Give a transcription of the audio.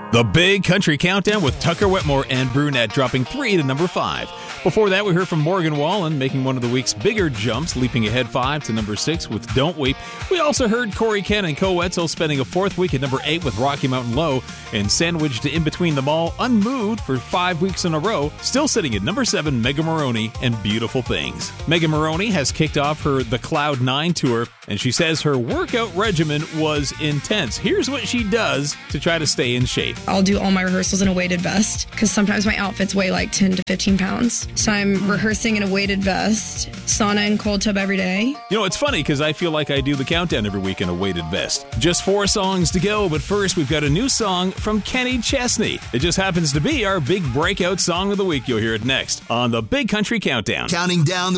The Big Country Countdown with Tucker Wetmore and Brunette dropping 3 to number 5. Before that, we heard from Morgan Wallen making one of the week's bigger jumps, leaping ahead 5 to number 6 with Don't Weep. We also heard Corey Ken and Co Wetzel spending a 4th week at number 8 with Rocky Mountain Low, and sandwiched in between them all, unmoved for 5 weeks in a row, still sitting at number 7, Mega Maroney and Beautiful Things. Mega Maroney has kicked off her The Cloud 9 tour, and she says her workout regimen was intense. Here's what she does to try to stay in shape. I'll do all my rehearsals in a weighted vest because sometimes my outfits weigh like 10 to 15 pounds. So I'm rehearsing in a weighted vest, sauna and cold tub every day. You know, it's funny because I feel like I do the countdown every week in a weighted vest. Just 4 songs to go, but first we've got a new song from Kenny Chesney. It just happens to be our big breakout song of the week. You'll hear it next on the Big Country Countdown. Counting down the